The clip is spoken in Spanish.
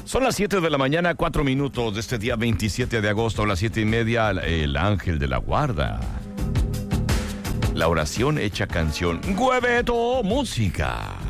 Son las 7 de la mañana, 4 minutos de este día 27 de agosto, a las 7:30, el ángel de la guarda. La oración hecha canción. ¡Guebeto, música!